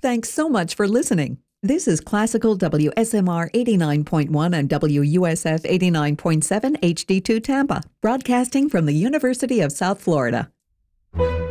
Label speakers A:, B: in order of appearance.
A: Thanks so much for listening. This is Classical WSMR 89.1 and WUSF 89.7 HD2 Tampa, broadcasting from the University of South Florida.